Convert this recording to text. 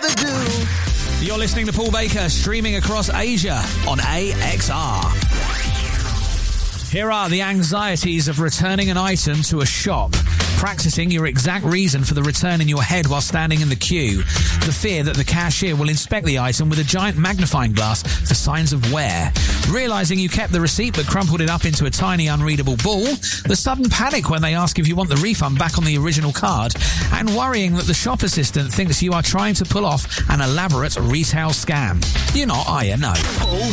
gonna do? You're listening to Paul Baker, streaming across Asia on AXR. Here are the anxieties of returning an item to a shop. Practicing your exact reason for the return in your head while standing in the queue. The fear that the cashier will inspect the item with a giant magnifying glass for signs of wear. Realising you kept the receipt but crumpled it up into a tiny unreadable ball. The sudden panic when they ask if you want the refund back on the original card. And worrying that the shop assistant thinks you are trying to pull off an elaborate retail scam. You're not, are you? No.